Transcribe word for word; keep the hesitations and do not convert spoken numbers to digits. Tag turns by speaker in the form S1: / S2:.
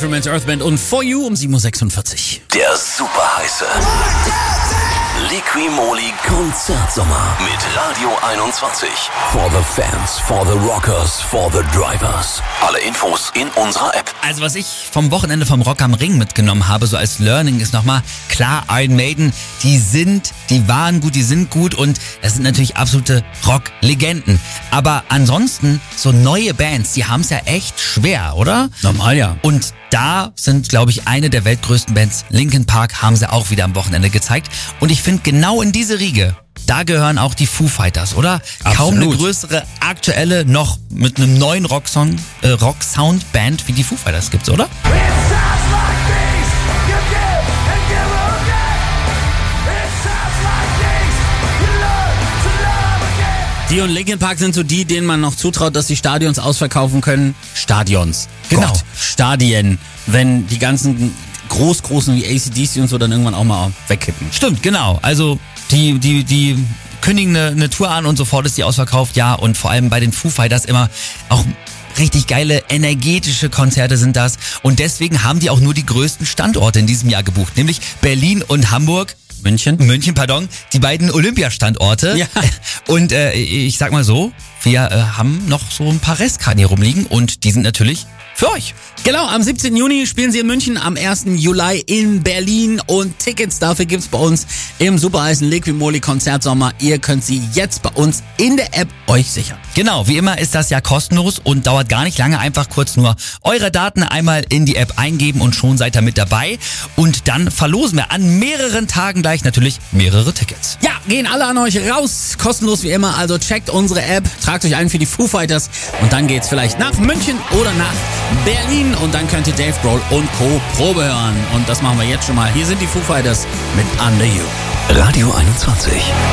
S1: Remains Earth Band und For You um sieben Uhr sechsundvierzig.
S2: Der super heiße Liqui-Moly Konzertsommer mit Radio einundzwanzig. For the fans, for the rockers, for the drivers. Alle Infos in unserer App.
S1: Also was ich vom Wochenende vom Rock am Ring mitgenommen habe, so als Learning, ist nochmal, klar, Iron Maiden, die sind, die waren gut, die sind gut und das sind natürlich absolute Rock-Legenden. Aber ansonsten, so neue Bands, die haben es ja echt schwer, oder?
S3: Normal, ja.
S1: Und da sind, glaube ich, eine der weltgrößten Bands, Linkin Park, haben sie auch wieder am Wochenende gezeigt. Und ich finde, genau in diese Riege, da gehören auch die Foo Fighters, oder?
S3: Absolut.
S1: Kaum eine größere, aktuelle, noch mit einem neuen Rocksong, äh, Rock-Sound-Band wie die Foo Fighters gibt's, oder?
S3: Die und Linkin Park sind so die, denen man noch zutraut, dass sie Stadions ausverkaufen können. Stadions.
S1: Genau.
S3: Gott, Stadien. Wenn die ganzen Großgroßen wie A C D C und so dann irgendwann auch mal wegkippen.
S1: Stimmt, genau. Also die, die, die kündigen eine, eine Tour an und sofort ist die ausverkauft, ja. Und vor allem bei den Foo Fighters immer auch richtig geile, energetische Konzerte sind das. Und deswegen haben die auch nur die größten Standorte in diesem Jahr gebucht, nämlich Berlin und Hamburg.
S3: München?
S1: München, pardon, die beiden Olympiastandorte.
S3: Ja.
S1: Und äh, ich sag mal so, wir äh, haben noch so ein paar Restkarten hier rumliegen und die sind natürlich für euch.
S3: Genau, am siebzehnten Juni spielen sie in München, am ersten Juli in Berlin und Tickets dafür gibt's bei uns im super heißen Liqui-Moly Konzertsommer. Ihr könnt sie jetzt bei uns in der App euch sichern.
S1: Genau, wie immer ist das ja kostenlos und dauert gar nicht lange. Einfach kurz nur eure Daten einmal in die App eingeben und schon seid ihr mit dabei. Und dann verlosen wir an mehreren Tagen gleich natürlich mehrere Tickets.
S3: Ja, gehen alle an euch raus, kostenlos wie immer. Also checkt unsere App, tragt euch ein für die Foo Fighters und dann geht's vielleicht nach München oder nach Berlin und dann könnt ihr Dave Grohl und Co. Probe hören. Und das machen wir jetzt schon mal. Hier sind die Foo Fighters mit Under You.
S2: Radio einundzwanzig.